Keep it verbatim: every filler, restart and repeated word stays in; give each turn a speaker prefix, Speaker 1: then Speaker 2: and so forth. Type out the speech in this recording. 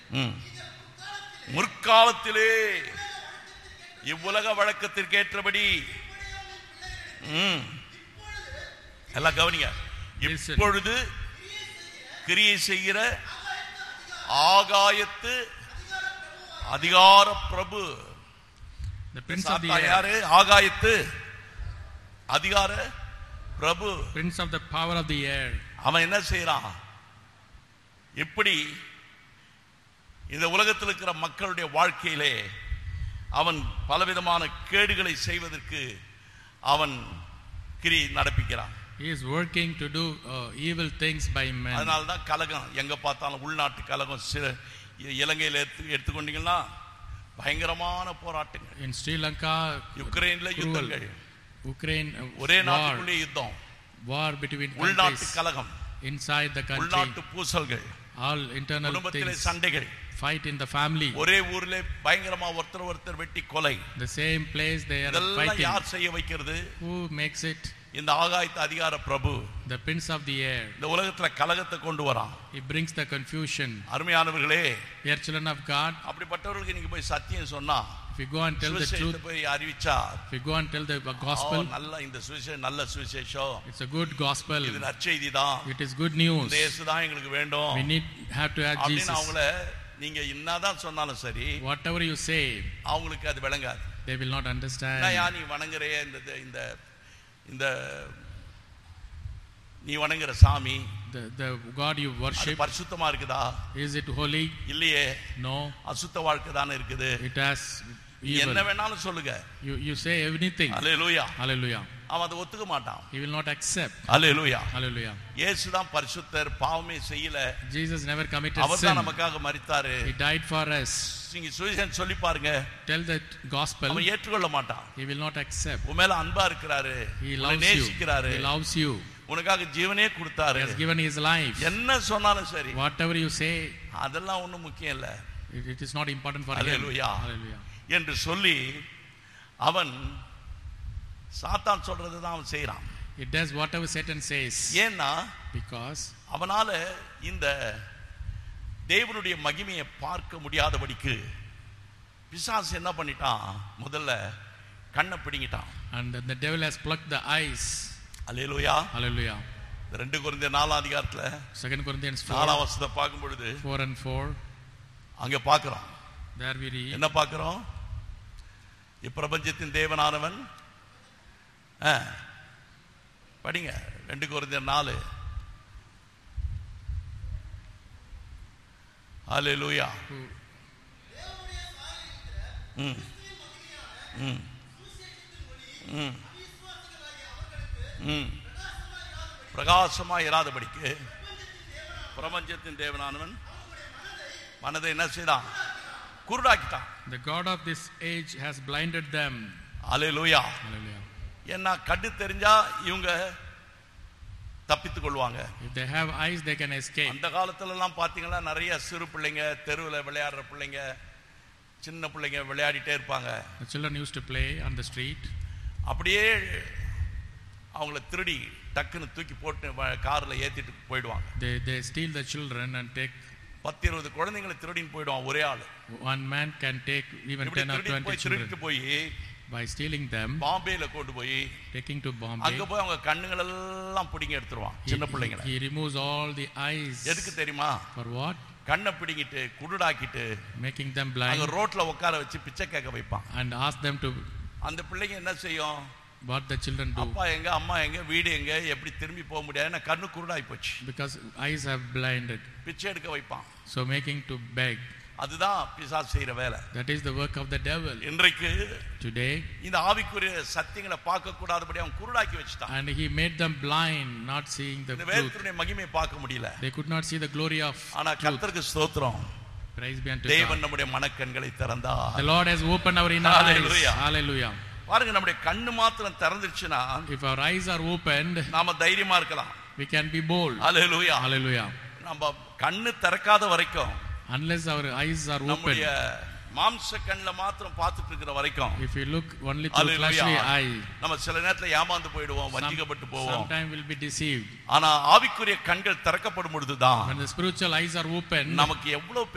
Speaker 1: முற்காலத்திலே இவ்வுலக வழக்கத்திற்கு ஏற்றபடி எல்லாம் கவனிங்க. இப்பொழுது கிரியை செய்கிற ஆகாயத்து அதிகார பிரபு யாரு? ஆகாயத்து அதிகார பிரபு,
Speaker 2: prince of the power of the air.
Speaker 1: அவன் என்ன செய்யறான்? இப்படி இந்த உலகத்தில் இருக்கிற மக்களுடைய வாழ்க்கையிலே அவன் பலவிதமான கேடுகளை செய்வதற்கு அவன் கிரி நடப்பிக்கிறான்.
Speaker 2: He is working to do uh, evil things by men.
Speaker 1: அதனால தான் கலகம் எங்க பார்த்தாலும் உள்நாட்டு கலகம். இலங்கையில் எடுத்துக்கொண்டீங்கன்னா பயங்கரமான போராட்டங்கள்.
Speaker 2: In Sri Lanka,
Speaker 1: யுக்ரைன்ல யுத்தங்கள்,
Speaker 2: Ukraine
Speaker 1: ஒரே நாட்டுக்குள்ளே யுத்தம்,
Speaker 2: war between
Speaker 1: உள்நாட்டு
Speaker 2: countries,
Speaker 1: கலகம்,
Speaker 2: inside the country,
Speaker 1: உள்நாட்டு பூசல்கள்,
Speaker 2: all internal
Speaker 1: குடும்பத்திலே
Speaker 2: things,
Speaker 1: சண்டைகள்,
Speaker 2: fight in the family.
Speaker 1: ஒரே ஊரிலே பயங்கரமா ஒருத்தர் ஒருத்தர் வெட்டி கொலை.
Speaker 2: The same place they are fighting.
Speaker 1: யார் செய்ய வைக்கிறது?
Speaker 2: Who makes it?
Speaker 1: இந்த ஆகாயத்து அதிகார பிரபு,
Speaker 2: the prince of the air.
Speaker 1: இந்த உலகத்துல கலகத்தை கொண்டு வரான்.
Speaker 2: He brings the confusion.
Speaker 1: அருமையானவர்களே,
Speaker 2: dear children of God,
Speaker 1: அப்படிப்பட்டவர்களுக்கு நீங்க போய் சத்தியம் சொன்னா,
Speaker 2: if you go and tell the truth,
Speaker 1: போய் அறிவிச்சா,
Speaker 2: if you go and tell the gospel,
Speaker 1: நல்ல இந்த சுவிசேஷம் நல்ல சுவிசேஷம்,
Speaker 2: it's a good gospel,
Speaker 1: இது நற்செய்தி தான்,
Speaker 2: it is good news,
Speaker 1: இயேசு தான் எங்களுக்கு வேண்டும்,
Speaker 2: we need have to add Jesus.
Speaker 1: அவங்கள நீங்க என்னதான் சொன்னாலும் சரி,
Speaker 2: whatever you say,
Speaker 1: அவங்களுக்கு அது விளங்காது.
Speaker 2: they will not understand.
Speaker 1: நான் நீ வணங்குறே இந்த இந்த இந்த நீ வணங்குற சாமி,
Speaker 2: the the god you worship,
Speaker 1: பரிசுத்தமா இருக்குதா?
Speaker 2: is it holy?
Speaker 1: இல்லையே.
Speaker 2: No.
Speaker 1: அசுத்த வாழ்க்கை தான இருக்குது.
Speaker 2: it has evil.
Speaker 1: என்ன வேணாலும் சொல்லுங்க,
Speaker 2: you you say everything.
Speaker 1: Hallelujah,
Speaker 2: hallelujah.
Speaker 1: அவன் அதை ஒத்துக்க மாட்டான்.
Speaker 2: he will not accept.
Speaker 1: Hallelujah,
Speaker 2: hallelujah.
Speaker 1: இயேசு தான் பரிசுத்தர், பாவமே செய்யல.
Speaker 2: Jesus never committed sin.
Speaker 1: அவர் தான் நமக்காக மரித்தாரு.
Speaker 2: he died for us.
Speaker 1: நீங்க சுவிசேஷம் சொல்லி பாருங்க,
Speaker 2: tell that gospel,
Speaker 1: அவன் ஏற்றுக்கொள்ள மாட்டான்.
Speaker 2: he will not accept.
Speaker 1: உன் மேல அன்பா இருக்கிறாரு,
Speaker 2: he loves
Speaker 1: நேசிக்கிறாரு,
Speaker 2: you, he loves you,
Speaker 1: உனக்காக ஜீவனே கொடுத்தாரு,
Speaker 2: he has given his life.
Speaker 1: என்ன சொன்னாலும் சரி,
Speaker 2: whatever you say,
Speaker 1: அதெல்லாம் ஒண்ணும் முக்கியம் இல்ல,
Speaker 2: it, it is not important for
Speaker 1: Hallelujah.
Speaker 2: him. Hallelujah.
Speaker 1: என்று சொல்லி அவன் சாத்தான் சொல்றது தான் அவன் செய்றான்.
Speaker 2: it does whatever Satan says.
Speaker 1: ஏன்னா
Speaker 2: because
Speaker 1: அவனால இந்த தேவனுடைய மகிமையை பார்க்க முடியாதபடிக்கு பிசாசு என்ன பண்ணிட்டான்? முதல்ல கண்ணை பிடிங்கிட்டான்.
Speaker 2: and the devil has plucked the eyes.
Speaker 1: Hallelujah,
Speaker 2: hallelujah.
Speaker 1: ரெண்டு கொரிந்தியர் நாலாம் அதிகாரத்துல
Speaker 2: second Corinthians four,
Speaker 1: நாலாம் வசனத்தை பார்க்கும் பொழுது
Speaker 2: four and four,
Speaker 1: அங்க பார்க்கிறோம்.
Speaker 2: there we read,
Speaker 1: என்ன பார்க்கிறோம்? இப்பிரபஞ்சத்தின் தேவனானவன், படிங்க ரெண்டு கொரிந்தியர் நாலு. ஹalleluya. ம் ம் ம் ம் பிரகாசமா இராதபடிக்கு பிரபஞ்சத்தின் தேவனானவன் மனதை என்ன செய்தான்? குருடாக்கிட்டான்.
Speaker 2: the god of this age has blinded them.
Speaker 1: Hallelujah.
Speaker 2: hallelujah.
Speaker 1: ஏன்னா கண்ணு தெரிஞ்சா இவங்க தப்பித்துக் கொள்வாங்க.
Speaker 2: if they have eyes they can escape.
Speaker 1: அந்த காலத்துல எல்லாம் பாத்தீங்கன்னா நிறைய சிறு பிள்ளைங்க தெருவில் விளையாடுற பிள்ளைங்க, சின்ன பிள்ளைங்க விளையாடிட்டே இருப்பாங்க.
Speaker 2: the children used to play on the street.
Speaker 1: அப்படியே அவங்கள திருடி டக்குன்னு தூக்கி போட்டு கார்ல ஏத்திட்டு போயிடுவாங்க.
Speaker 2: they they steal the children and take
Speaker 1: பத்து இருபது குழந்தைகளை திருடின்னு போயிடுவான் ஒரே ஆளு.
Speaker 2: one man can take even ten or twenty children.
Speaker 1: திருடிட்டு போய்
Speaker 2: by stealing them,
Speaker 1: பாம்பேல கொண்டு போய்
Speaker 2: taking to Bombay,
Speaker 1: அங்க போய் அவங்க கண்ணுகள் எல்லாம் பிடிங்கி எடுத்துருவான் சின்ன பிள்ளைங்களை.
Speaker 2: he removes all the eyes.
Speaker 1: எதுக்கு தெரியுமா?
Speaker 2: for what?
Speaker 1: கண்ணை பிடிங்கிட்டு குருடாக்கிட்டு
Speaker 2: making them blind,
Speaker 1: அங்க ரோட்ல உட்கார வச்சு பிச்சை கேட்க வைப்பான்.
Speaker 2: and ask them to,
Speaker 1: அந்த பிள்ளைங்க என்ன செய்யும்?
Speaker 2: what the children do,
Speaker 1: அப்பா எங்க அம்மா எங்க வீடு எங்க எப்படி திரும்பி போக முடியாது, கண்ணு குருடாய் போச்சு,
Speaker 2: because eyes have blinded,
Speaker 1: பிச்சை எடுக்க வைப்பான்.
Speaker 2: so making to beg.
Speaker 1: அதுதான் பிசாசு செய்யற வேலை.
Speaker 2: that is the work of the devil.
Speaker 1: இன்றைக்கு
Speaker 2: today
Speaker 1: இந்த ஆவிக்குரிய சத்தியங்களை பார்க்க கூடாதபடி அவன் குருடாக்கி வச்சிட்டான்.
Speaker 2: and he made them blind, not seeing the
Speaker 1: இந்த
Speaker 2: truth.
Speaker 1: வேதத்துடைய மகிமையை பார்க்க முடியல.
Speaker 2: they could not see the glory of
Speaker 1: ஆனா
Speaker 2: truth.
Speaker 1: கர்த்தருக்கு ஸ்தோத்திரம்,
Speaker 2: praise be unto
Speaker 1: தேவன்
Speaker 2: God.
Speaker 1: நம்முடைய மனக்கண்களை திறந்தார்.
Speaker 2: the Lord has opened our inner
Speaker 1: Hallelujah.
Speaker 2: eyes. hallelujah.
Speaker 1: பாருங்க, நம்முடைய கண்ணு மாத்திரம் திறந்துருச்சுன்னா
Speaker 2: if our eyes are opened,
Speaker 1: நாம தைரியமா இருக்கலாம்.
Speaker 2: we can be bold.
Speaker 1: Hallelujah.
Speaker 2: hallelujah.
Speaker 1: நம்ம கண்ணு திறக்காத வரைக்கும்,
Speaker 2: unless our eyes are open,
Speaker 1: நம்முடைய மாம்ச கண்ணுல மாத்திரம் பார்த்துட்டு இருக்கிற வரைக்கும்,
Speaker 2: if you look only through fleshly eye,
Speaker 1: நம்ம சில நேரத்துல ஏமாந்து போயிடுவோம், வஞ்சிக்கப்பட்டு போவோம்.
Speaker 2: sometime will be deceived.
Speaker 1: ஆனா ஆவிக்குரிய கண்கள் திறக்கப்படும் பொழுதுதான்
Speaker 2: when the spiritual eyes are open,
Speaker 1: நமக்கு எவ்வளவு